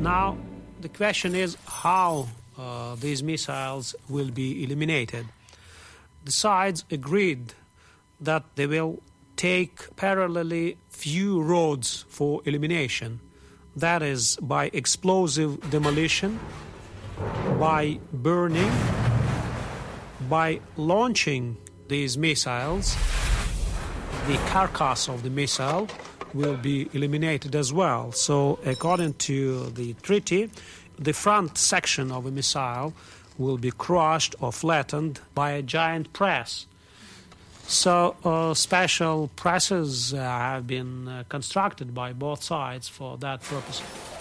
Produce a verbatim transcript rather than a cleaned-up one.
Now, the question is how uh, these missiles will be eliminated. The sides agreed that they will take parallelly few roads for elimination. That is, by explosive demolition, by burning, by launching these missiles. The carcass of the missile will be eliminated as well. So, according to the treaty, the front section of a missile will be crushed or flattened by a giant press. So uh, special presses uh, have been uh, constructed by both sides for that purpose.